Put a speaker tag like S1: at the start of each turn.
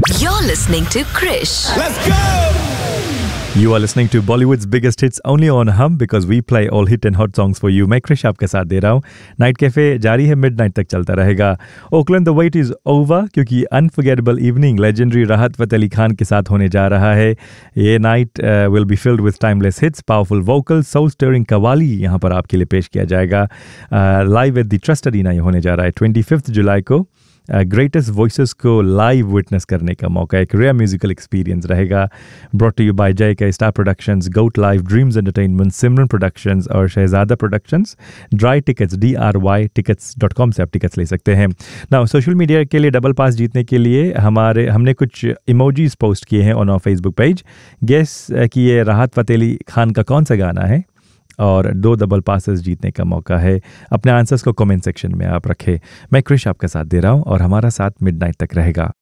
S1: You're listening to Krish.
S2: Let's go!
S3: You are listening to Bollywood's biggest hits only on Hum because we play all hit and hot songs for you. मैं क्रिश आपके साथ दे रहा हूँ. Night cafe जारी है, midnight तक चलता रहेगा. Oakland the wait is over क्योंकि अनफॉरगेटेबल इवनिंग लेजेंडरी राहत फ़तेह अली खान के साथ होने जा रहा है. ये night will be filled with timeless hits, powerful vocal, soul steering qawwali यहाँ पर आपके लिए पेश किया जाएगा. Live at the trust arena ये होने जा रहा है 25 जुलाई को. ग्रेटेस्ट वॉइसेस को लाइव विटनेस करने का मौका, एक रेयर म्यूजिकल एक्सपीरियंस रहेगा. ब्रॉट टू यू बाय जय के स्टार प्रोडक्शंस, गोट लाइव, ड्रीम्स एंटरटेनमेंट, सिमरन प्रोडक्शंस और शहजादा प्रोडक्शंस. ड्राई टिकट्स DRYtickets.com से आप टिकट्स ले सकते हैं. ना सोशल मीडिया के लिए डबल पास जीतने के लिए हमने कुछ इमोजीज पोस्ट किए हैं on our Facebook page. Guess कि ये राहत फ़तेह अली खान का कौन सा गाना है और 2 डबल पासेस जीतने का मौका है. अपने आंसर्स को कमेंट सेक्शन में आप रखें. मैं क्रिश आपका साथ दे रहा हूँ और हमारा साथ मिडनाइट तक रहेगा.